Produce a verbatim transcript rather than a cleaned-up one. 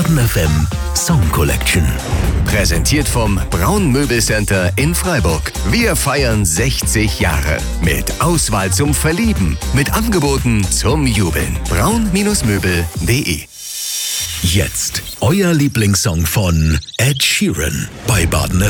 Baden F M Song Collection. Präsentiert vom Braun Möbelcenter in Freiburg. Wir feiern sechzig Jahre. Mit Auswahl zum Verlieben. Mit Angeboten zum Jubeln. braun Möbel punkt de. Jetzt euer Lieblingssong von Ed Sheeran bei Baden F M.